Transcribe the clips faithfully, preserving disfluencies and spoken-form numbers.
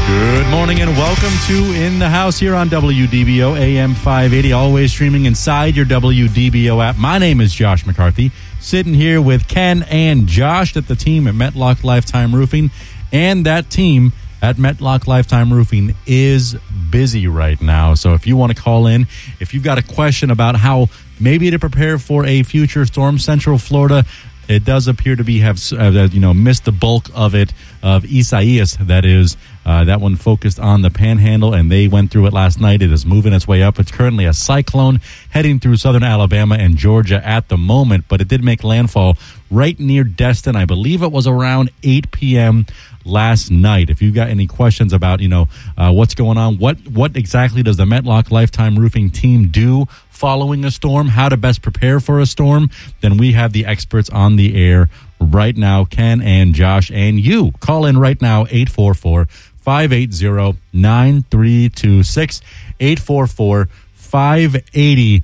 Good morning and welcome to In the House here on W D B O A M five eighty, always streaming inside your W D B O app. My name is Josh McCarthy, sitting here with Ken and Josh at the team at Metlock Lifetime Roofing, and that team at Metlock Lifetime Roofing is busy right now. So if you want to call in, if you've got a question about how maybe to prepare for a future storm, Central Florida, it does appear to be have uh, you know missed the bulk of it of Isaias. That is uh, that one focused on the Panhandle, and they went through it last night. It is moving its way up. It's currently a cyclone heading through southern Alabama and Georgia at the moment, but it did make landfall right near Destin. I believe it was around eight p.m. last night. If you've got any questions about you know uh, what's going on, what what exactly does the Metlock Lifetime Roofing team do following a storm, how to best prepare for a storm, then we have the experts on the air right now, Ken and Josh, and you. Call in right now, eight four four, five eight zero, nine three two six, eight four four, five eight zero,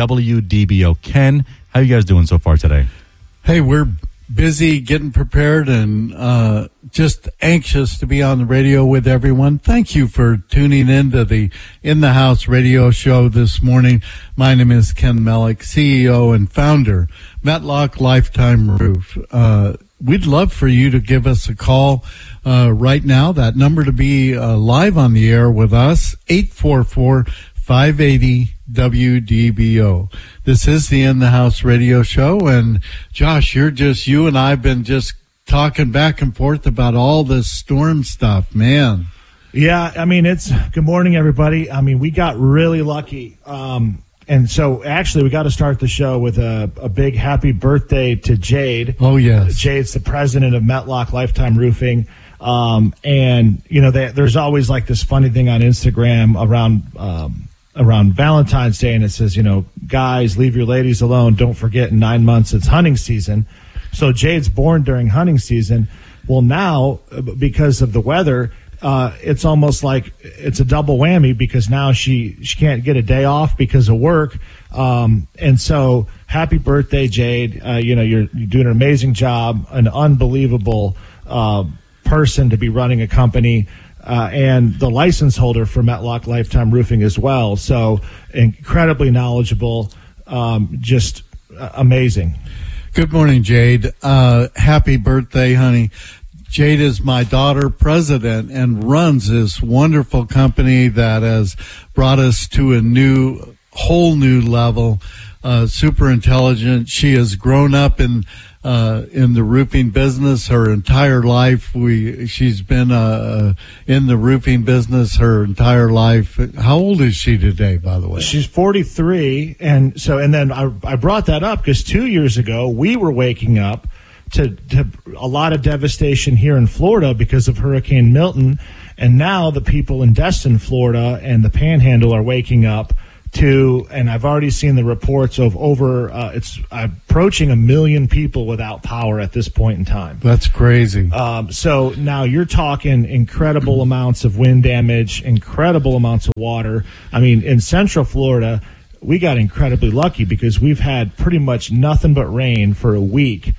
W D B O. Ken, how you guys doing so far today? Hey, we're busy getting prepared and uh, just anxious to be on the radio with everyone. Thank you for tuning in to the In the House radio show this morning. My name is Ken Mellick, C E O and founder, Metlock Lifetime Roof. Uh, we'd love for you to give us a call uh, right now. That number to be uh, live on the air with us, eight four four, five eight zero, W D B O. This is the In the House radio show, and Josh, you're just you and I've been just talking back and forth about all this storm stuff, man. Yeah, I mean, it's good morning, everybody. I mean, we got really lucky, um, and so actually, we got to start the show with a, a big happy birthday to Jade. Oh yes, Jade's the president of Metlock Lifetime Roofing. Um, and you know, they, there's always like this funny thing on Instagram around. Um, around Valentine's Day, and it says, you know, guys, leave your ladies alone. Don't forget, in nine months, it's hunting season. So Jade's born during hunting season. Well, now, because of the weather, uh, it's almost like it's a double whammy because now she, she can't get a day off because of work. Um, and so happy birthday, Jade. Uh, you know, you're, you're doing an amazing job, an unbelievable uh, person to be running a company. Uh, and the license holder for Metlock Lifetime Roofing as well. So incredibly knowledgeable, um, just uh, amazing. Good morning, Jade. Uh, happy birthday, honey. Jade is my daughter, president, and runs this wonderful company that has brought us to a new, whole new level. Uh, super intelligent. She has grown up in uh, in the roofing business her entire life. We she's been uh, in the roofing business her entire life. How old is she today, by the way? She's forty-three, and so and then I I brought that up because two years ago we were waking up to, to a lot of devastation here in Florida because of Hurricane Milton, and now the people in Destin, Florida, and the Panhandle are waking up to, and I've already seen the reports of over, uh, it's approaching a million people without power at this point in time. That's crazy. Um, so now you're talking incredible amounts of wind damage, incredible amounts of water. I mean, in Central Florida, we got incredibly lucky because we've had pretty much nothing but rain for a week.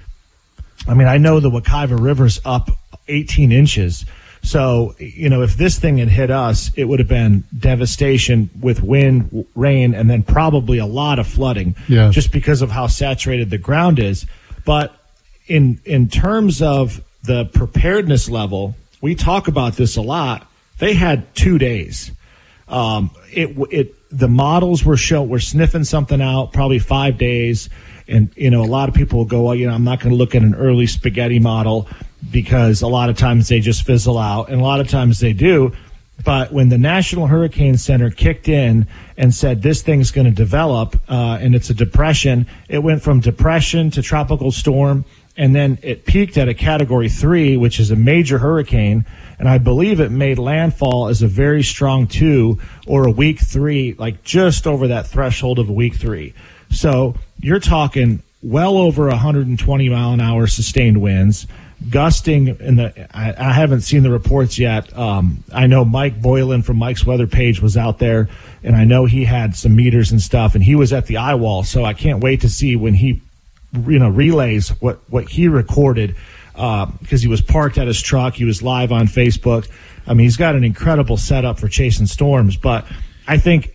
I mean, I know the Wekiva River's up eighteen inches. So, you know, if this thing had hit us, it would have been devastation with wind, rain, and then probably a lot of flooding, yeah. just because of how saturated the ground is. But in in terms of the preparedness level, we talk about this a lot. They had two days. Um, it it the models were show were sniffing something out, probably five days. And, you know, a lot of people will go, well, you know, I'm not going to look at an early spaghetti model because a lot of times they just fizzle out, and a lot of times they do. But when the National Hurricane Center kicked in and said this thing's going to develop uh, and it's a depression, it went from depression to tropical storm, and then it peaked at a category three, which is a major hurricane. And I believe it made landfall as a very strong two or a weak three, like just over that threshold of a weak three. So you're talking well over one hundred twenty mile an hour sustained winds, gusting in the, I, I haven't seen the reports yet. Um, I know Mike Boylan from Mike's Weather Page was out there, and I know he had some meters and stuff, and he was at the eye wall. So I can't wait to see when he, you know, relays what, what he recorded. because uh, he was parked at his truck. He was live on Facebook. I mean, he's got an incredible setup for chasing storms, but I think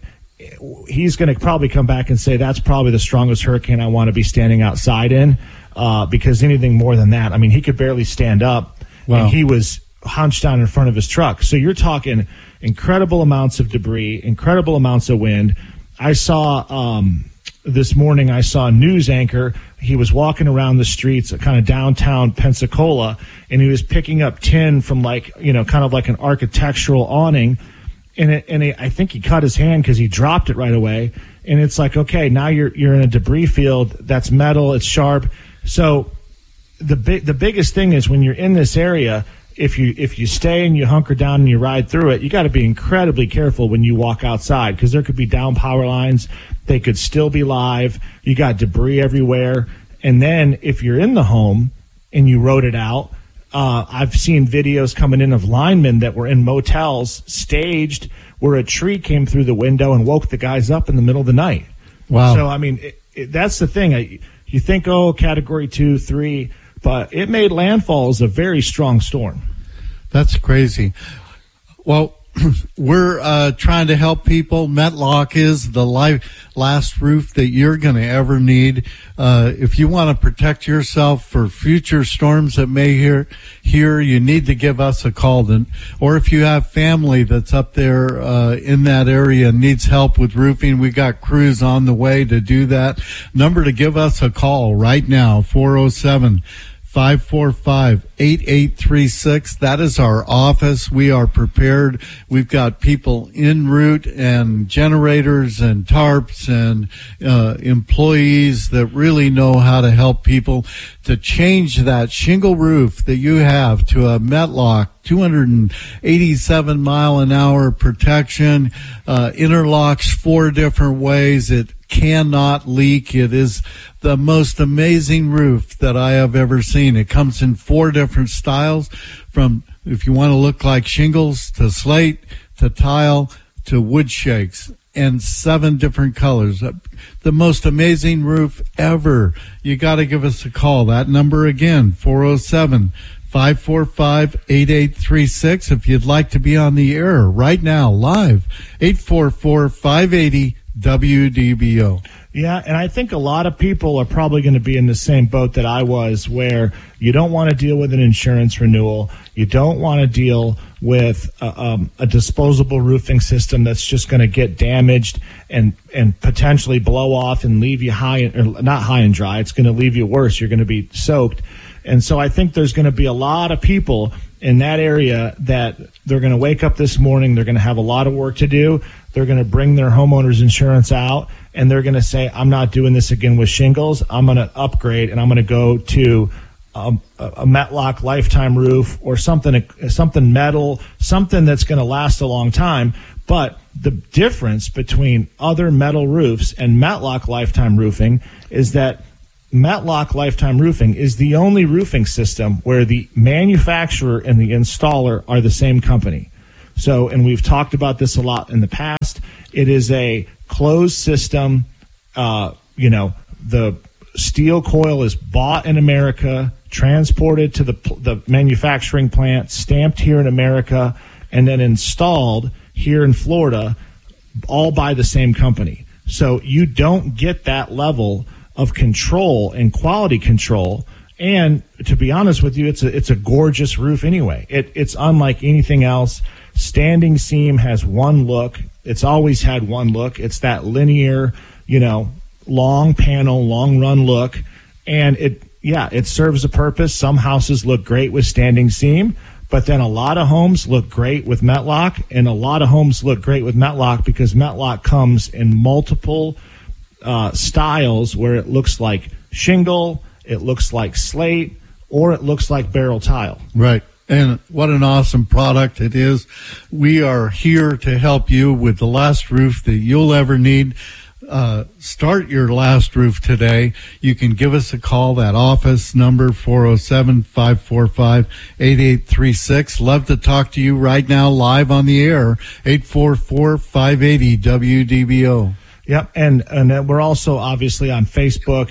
he's going to probably come back and say that's probably the strongest hurricane I want to be standing outside in, uh, because anything more than that, I mean, he could barely stand up. Wow. And he was hunched down in front of his truck. So you're talking incredible amounts of debris, incredible amounts of wind. I saw um, this morning, I saw a news anchor. He was walking around the streets of kind of downtown Pensacola, and he was picking up tin from like, you know, kind of like an architectural awning. And it, and it, I think he cut his hand because he dropped it right away. And it's like, okay, now you're you're in a debris field that's metal, it's sharp. So the big the biggest thing is when you're in this area, if you if you stay and you hunker down and you ride through it, you got to be incredibly careful when you walk outside, because there could be down power lines. They could still be live. You got debris everywhere. And then if you're in the home and you rode it out, uh, I've seen videos coming in of linemen that were in motels staged where a tree came through the window and woke the guys up in the middle of the night. Wow. So, I mean, it, it, that's the thing. I, you think, oh, category two, three, but it made landfall as a very strong storm. That's crazy. Well, we're uh, trying to help people. Metlock is the life, last roof that you're going to ever need. Uh, if you want to protect yourself for future storms that may hear, here, you need to give us a call. Then, or if you have family that's up there uh, in that area and needs help with roofing, we got crews on the way to do that. Number to give us a call right now, four oh seven, five four five, eight eight three six. That is our office. We are prepared. We've got people en route and generators and tarps and uh, employees that really know how to help people to change that shingle roof that you have to a Metlock two hundred eighty-seven mile an hour protection, uh, interlocks four different ways. It cannot leak. It is the most amazing roof that I have ever seen. It comes in four different styles, from if you want to look like shingles to slate to tile to wood shakes, and seven different colors. The most amazing roof ever. You got to give us a call. That number again, four oh seven, five four five, eight eight three six. If you'd like to be on the air right now, live, eight four four, five eight zero, W D B O. Yeah, and I think a lot of people are probably going to be in the same boat that I was, where you don't want to deal with an insurance renewal. You don't want to deal with a, um, a disposable roofing system that's just going to get damaged and, and potentially blow off and leave you high, or not high and dry. It's going to leave you worse. You're going to be soaked. And so I think there's going to be a lot of people in that area that they're going to wake up this morning. They're going to have a lot of work to do. They're going to bring their homeowner's insurance out, and they're going to say, I'm not doing this again with shingles. I'm going to upgrade, and I'm going to go to um, a, a Metlock lifetime roof or something, something metal, something that's going to last a long time. But the difference between other metal roofs and Metlock lifetime roofing is that Metlock Lifetime Roofing is the only roofing system where the manufacturer and the installer are the same company. So, and we've talked about this a lot in the past, it is a closed system. Uh, you know, the steel coil is bought in America, transported to the, the manufacturing plant, stamped here in America, and then installed here in Florida, all by the same company. So you don't get that level of control and quality control. And to be honest with you, it's a it's a gorgeous roof anyway. It it's unlike anything else. Standing seam has one look. It's always had one look. It's that linear, you know, long panel, long run look. And it yeah, it serves a purpose. Some houses look great with standing seam, but then a lot of homes look great with Metlock, and a lot of homes look great with Metlock because Metlock comes in multiple Uh, styles where it looks like shingle, it looks like slate, or it looks like barrel tile. Right. And what an awesome product it is. We are here to help you with the last roof that you'll ever need. Uh, start your last roof today. You can give us a call. That office number, four oh seven, five four five, eight eight three six. Love to talk to you right now live on the air, eight four four, five eight zero, W D B O. Yep, and and we're also obviously on Facebook.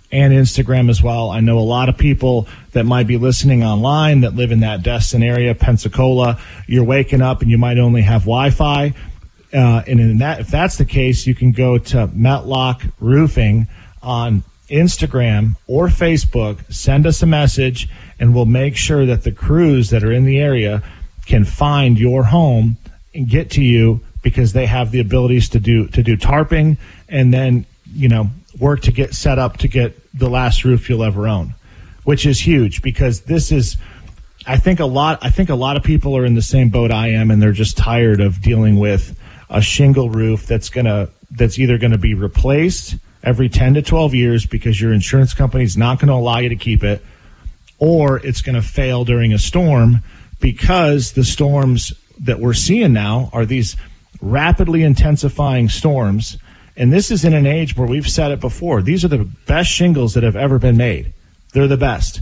and Instagram as well. I know a lot of people that might be listening online that live in that Destin area, Pensacola. You're waking up and you might only have Wi-Fi. Uh, and in that, if that's the case, you can go to Metlock Roofing on Instagram or Facebook, send us a message, and we'll make sure that the crews that are in the area can find your home and get to you, because they have the abilities to do to do tarping and then, you know, work to get set up to get the last roof you'll ever own, which is huge, because this is, I think a lot, I think a lot of people are in the same boat I am, and they're just tired of dealing with a shingle roof that's gonna, that's either going to be replaced every ten to twelve years because your insurance company is not going to allow you to keep it, or it's going to fail during a storm, because the storms that we're seeing now are these rapidly intensifying storms. And this is in an age where we've said it before. These are the best shingles that have ever been made. They're the best.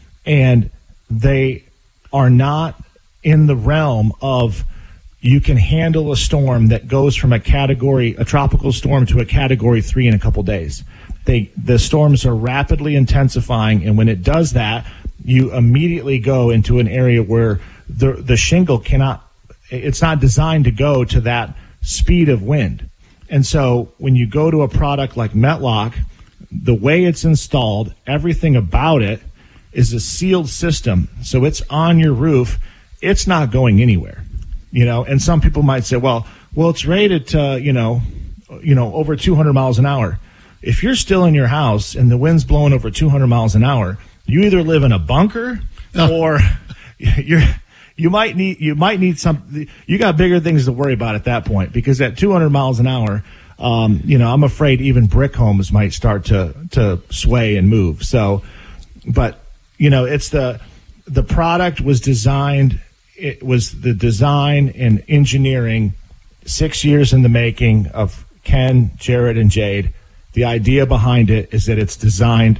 And they are not in the realm of you can handle a storm that goes from a category, a tropical storm, to a category three in a couple days. They, the storms are rapidly intensifying. And when it does that, you immediately go into an area where the, the shingle cannot, it's not designed to go to that speed of wind. And so when you go to a product like Metlock, the way it's installed, everything about it is a sealed system. So it's on your roof. It's not going anywhere, you know, and some people might say, well, well, it's rated to, you know, you know, over two hundred miles an hour. If you're still in your house and the wind's blowing over two hundred miles an hour, you either live in a bunker or you're, You might need you might need some. You got bigger things to worry about at that point, because at two hundred miles an hour, um, you know, I'm afraid even brick homes might start to to sway and move. So, but you know, it's the the product was designed. It was the design and engineering, six years in the making of Ken, Jared, and Jade. The idea behind it is that it's designed,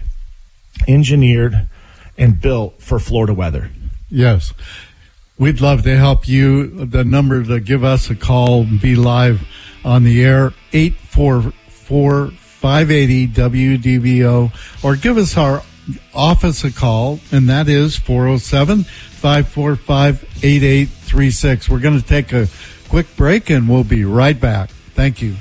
engineered, and built for Florida weather. Yes. We'd love to help you. The number to give us a call and be live on the air, eight four four, five eight zero, W D B O, or give us our office a call, and that is four oh seven, five four five, eight eight three six. We're going to take a quick break, and we'll be right back. Thank you.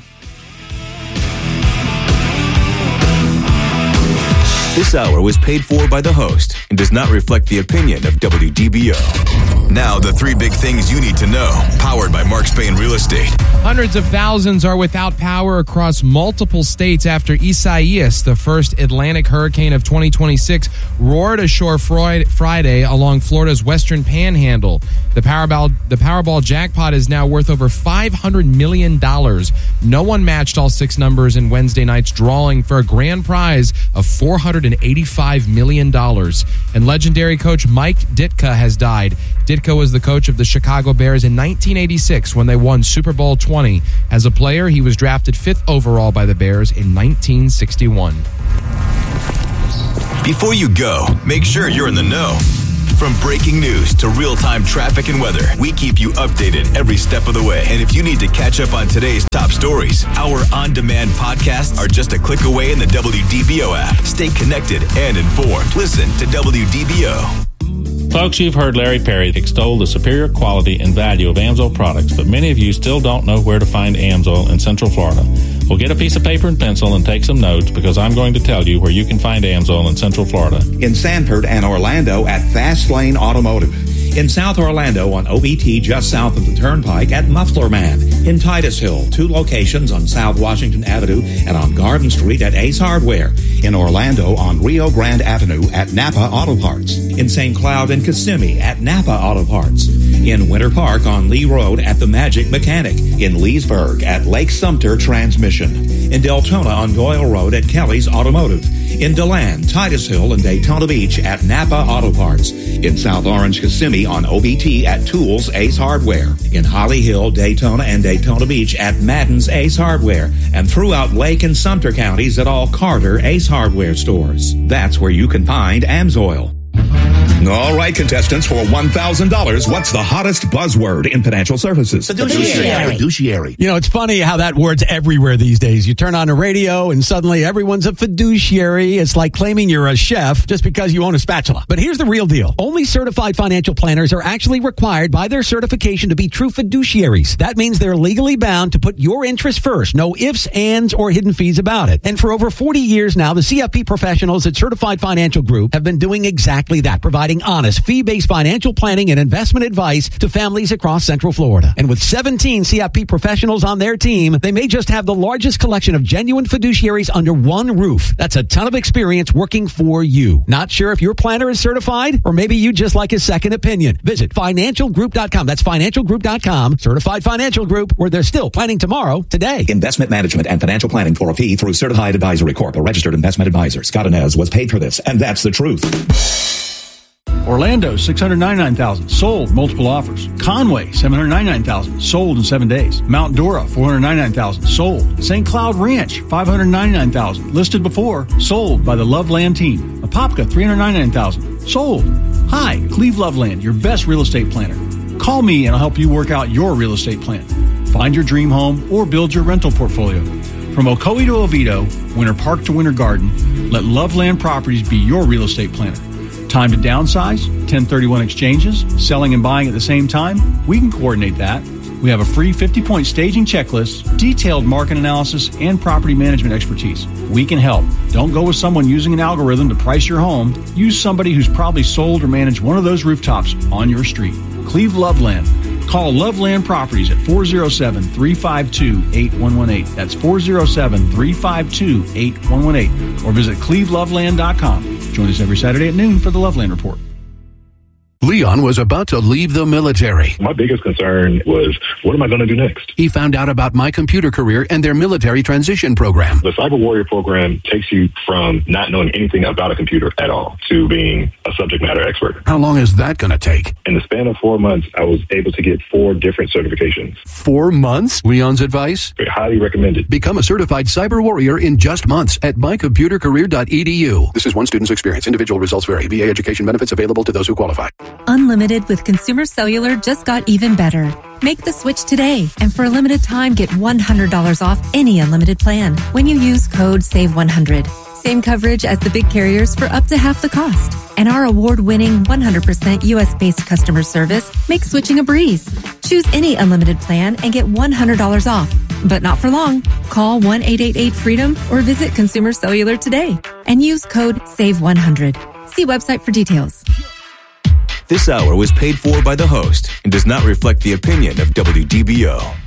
This hour was paid for by the host and does not reflect the opinion of W D B O. Now, the three big things you need to know, powered by Mark Spain Real Estate. Hundreds of thousands are without power across multiple states after Isaias, the first Atlantic hurricane of twenty twenty-six, roared ashore Friday along Florida's western panhandle. The Powerball, the Powerball jackpot is now worth over five hundred million dollars. No one matched all six numbers in Wednesday night's drawing for a grand prize of four hundred eighty-five million dollars. And legendary coach Mike Ditka has died. Ditka was the coach of the Chicago Bears in nineteen eighty-six when they won Super Bowl twenty. As a player, he was drafted fifth overall by the Bears in nineteen sixty-one. Before you go, make sure you're in the know. From breaking news to real-time traffic and weather, we keep you updated every step of the way. And if you need to catch up on today's top stories, our on-demand podcasts are just a click away in the W D B O app. Stay connected and informed. Listen to W D B O. Folks, you've heard Larry Perry extol the superior quality and value of Amsoil products, but many of you still don't know where to find Amsoil in Central Florida. Well, get a piece of paper and pencil and take some notes, because I'm going to tell you where you can find Amsoil in Central Florida. In Sanford and Orlando at Fast Lane Automotive. In South Orlando on O B T just south of the Turnpike at Muffler Man. In Titusville, two locations on South Washington Avenue and on Garden Street at Ace Hardware. In Orlando on Rio Grande Avenue at Napa Auto Parts. In Saint Cloud and Kissimmee at Napa Auto Parts. In Winter Park on Lee Road at The Magic Mechanic. In Leesburg at Lake Sumter Transmission. In Deltona on Doyle Road at Kelly's Automotive. In DeLand, Titusville, and Daytona Beach at Napa Auto Parts. In South Orange, Kissimmee on O B T at Tools Ace Hardware. In Holly Hill, Daytona, and Daytona Beach at Madden's Ace Hardware. And throughout Lake and Sumter counties at all Carter Ace Hardware stores. That's where you can find Amsoil. All right, contestants, for one thousand dollars, what's the hottest buzzword in financial services? Fiduciary. Fiduciary. You know, it's funny how that word's everywhere these days. You turn on the radio and suddenly everyone's a fiduciary. It's like claiming you're a chef just because you own a spatula. But here's the real deal. Only certified financial planners are actually required by their certification to be true fiduciaries. That means they're legally bound to put your interest first. No ifs, ands, or hidden fees about it. And for over forty years now, the C F P professionals at Certified Financial Group have been doing exactly that, providing honest, fee-based financial planning and investment advice to families across Central Florida. And with seventeen C F P professionals on their team, they may just have the largest collection of genuine fiduciaries under one roof. That's a ton of experience working for you. Not sure if your planner is certified, or maybe you just like a second opinion. Visit financial group dot com. That's financial group dot com. Certified Financial Group, where they're still planning tomorrow, today. Investment management and financial planning for a fee through Certified Advisory Corp, a registered investment advisor. Scott Inez was paid for this, and that's the truth. Orlando, six hundred ninety-nine thousand dollars, sold, multiple offers. Conway, seven hundred ninety-nine thousand dollars, sold in seven days. Mount Dora, four hundred ninety-nine thousand dollars, sold. Saint Cloud Ranch, five hundred ninety-nine thousand dollars, listed before, sold by the Loveland team. Apopka, three hundred ninety-nine thousand dollars, sold. Hi, Cleve Loveland, your best real estate planner. Call me and I'll help you work out your real estate plan. Find your dream home or build your rental portfolio. From Ocoee to Oviedo, Winter Park to Winter Garden, let Loveland Properties be your real estate planner. Time to downsize, ten thirty-one exchanges, selling and buying at the same time? We can coordinate that. We have a free fifty-point staging checklist, detailed market analysis, and property management expertise. We can help. Don't go with someone using an algorithm to price your home. Use somebody who's probably sold or managed one of those rooftops on your street. Cleve Loveland. Call Loveland Properties at four oh seven, three five two, eight one one eight. That's four oh seven, three five two, eight one one eight. Or visit cleve loveland dot com. Join us every Saturday at noon for the Loveland Report. Leon was about to leave the military. My biggest concern was, what am I going to do next? He found out about My Computer Career and their military transition program. The Cyber Warrior program takes you from not knowing anything about a computer at all to being a subject matter expert. How long is that going to take? In the span of four months, I was able to get four different certifications. Four months? Leon's advice? Highly recommended. Become a certified cyber warrior in just months at my computer career dot e d u. This is one student's experience. Individual results vary. V A education benefits available to those who qualify. Unlimited with Consumer Cellular just got even better. Make the switch today, and for a limited time, get one hundred dollars off any unlimited plan when you use code save one hundred. Same coverage as the big carriers for up to half the cost. And our award-winning one hundred percent U S-based customer service makes switching a breeze. Choose any unlimited plan and get one hundred dollars off. But not for long. Call one eight eight eight freedom or visit Consumer Cellular today and use code save one hundred. See website for details. This hour was paid for by the host and does not reflect the opinion of W D B O.